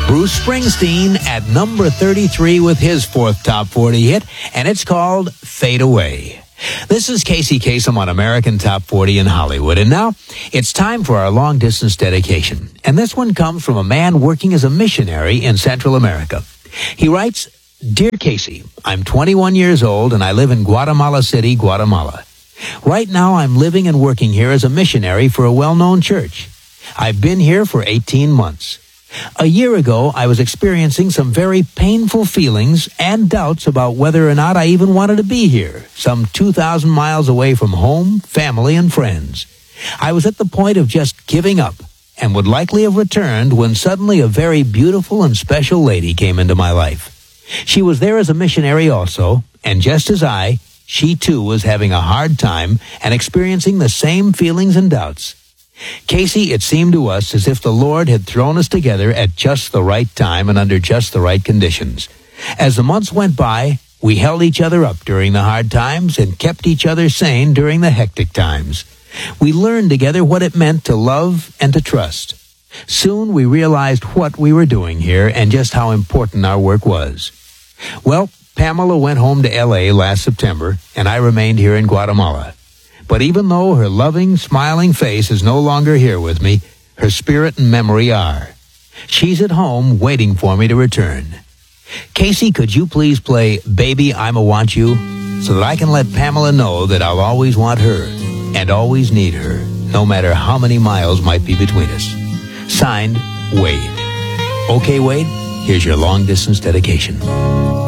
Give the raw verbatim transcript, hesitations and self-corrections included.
Bruce Springsteen at number thirty-three with his fourth top forty hit, and it's called Fade Away. This is Casey Kasem on American Top forty in Hollywood, and now it's time for our long-distance dedication. And this one comes from a man working as a missionary in Central America. He writes, "Dear Casey, I'm twenty-one years old and I live in Guatemala City, Guatemala. Right now I'm living and working here as a missionary for a well-known church. I've been here for eighteen months. A year ago, I was experiencing some very painful feelings and doubts about whether or not I even wanted to be here, some two thousand miles away from home, family, and friends. I was at the point of just giving up and would likely have returned when suddenly a very beautiful and special lady came into my life. She was there as a missionary also, and just as I, she too was having a hard time and experiencing the same feelings and doubts. Casey, it seemed to us as if the Lord had thrown us together at just the right time and under just the right conditions. As the months went by, we held each other up during the hard times and kept each other sane during the hectic times. We learned together what it meant to love and to trust. Soon we realized what we were doing here and just how important our work was. Well, Pamela went home to L A last September, and I remained here in Guatemala. But even though her loving, smiling face is no longer here with me, her spirit and memory are. She's at home waiting for me to return. Casey, could you please play Baby, I'ma Want You, so that I can let Pamela know that I'll always want her and always need her, no matter how many miles might be between us. Signed, Wade. Okay, Wade, here's your long-distance dedication.